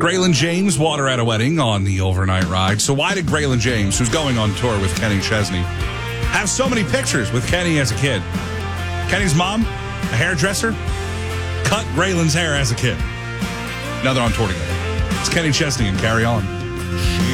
Braylon James, water at a wedding on the overnight ride. So why did Braylon James, who's going on tour with Kenny Chesney, have so many pictures with Kenny as a kid? Kenny's mom, a hairdresser, cut Braylon's hair as a kid. Now they're on tour together. It's Kenny Chesney and Carry On.